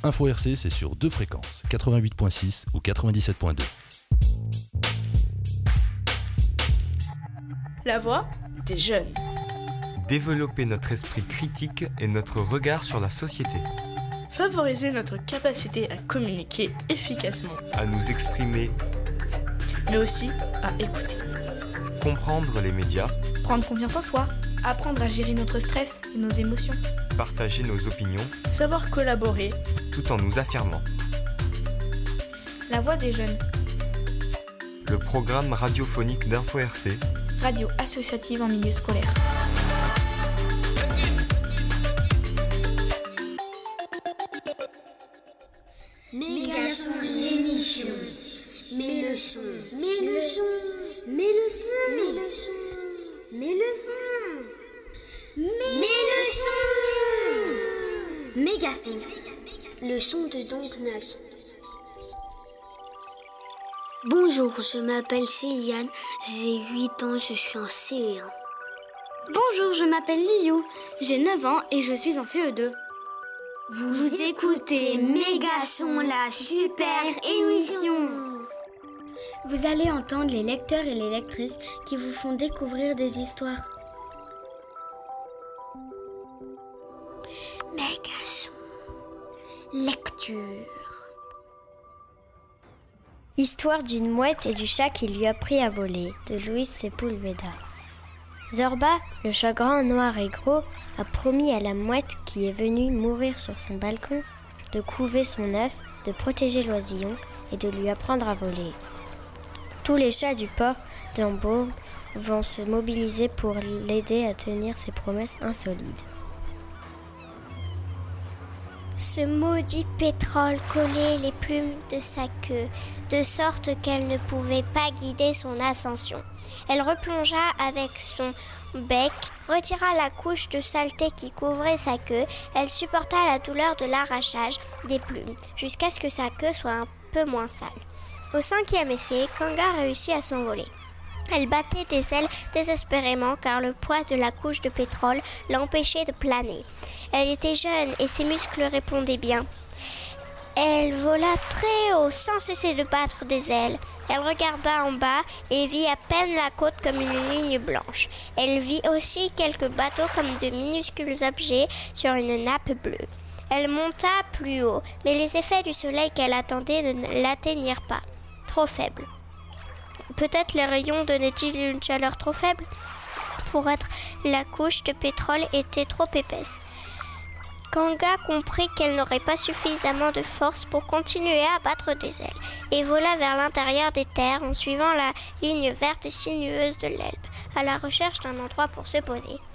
Info RC, c'est sur 2 fréquences, 88.6 ou 97.2. La voix des jeunes. Développer notre esprit critique et notre regard sur la société. Favoriser notre capacité à communiquer efficacement. À nous exprimer. Mais aussi à écouter. Comprendre les médias. Prendre confiance en soi. Apprendre à gérer notre stress et nos émotions. Partager nos opinions. Savoir collaborer. Tout en nous affirmant. La voix des jeunes. Le programme radiophonique d'Info RC. Radio associative en milieu scolaire. Mégason l'émission. Mets le son. Mets le son. Mets le son. Mets le son. Mets le son. Mets le son. Mégason. Le son de Donknod. Bonjour, je m'appelle Céliane, j'ai 8 ans, je suis en CE1. Bonjour, je m'appelle Liu, j'ai 9 ans et je suis en CE2. Vous écoutez Mégason, la super émission. Vous allez entendre les lecteurs et les lectrices qui vous font découvrir des histoires. Mégason. Lecture. Histoire d'une mouette et du chat qui lui a appris à voler, de Luis Sepulveda. Zorba, le chat grand, noir et gros, a promis à la mouette qui est venue mourir sur son balcon de couver son œuf, de protéger l'oisillon et de lui apprendre à voler. Tous les chats du port d'Hambourg vont se mobiliser pour l'aider à tenir ses promesses insolites. Ce maudit pétrole collait les plumes de sa queue, de sorte qu'elle ne pouvait pas guider son ascension. Elle replongea avec son bec, retira la couche de saleté qui couvrait sa queue. Elle supporta la douleur de l'arrachage des plumes, jusqu'à ce que sa queue soit un peu moins sale. Au 5e essai, Kanga réussit à s'envoler. Elle battait des ailes désespérément car le poids de la couche de pétrole l'empêchait de planer. Elle était jeune et ses muscles répondaient bien. Elle vola très haut sans cesser de battre des ailes. Elle regarda en bas et vit à peine la côte comme une ligne blanche. Elle vit aussi quelques bateaux comme de minuscules objets sur une nappe bleue. Elle monta plus haut, mais les effets du soleil qu'elle attendait ne l'atteignirent pas. Trop faible. Peut-être les rayons donnaient-ils une chaleur trop faible ? Pour être la couche de pétrole était trop épaisse. Kanga comprit qu'elle n'aurait pas suffisamment de force pour continuer à battre des ailes et vola vers l'intérieur des terres en suivant la ligne verte et sinueuse de l'Elbe, à la recherche d'un endroit pour se poser.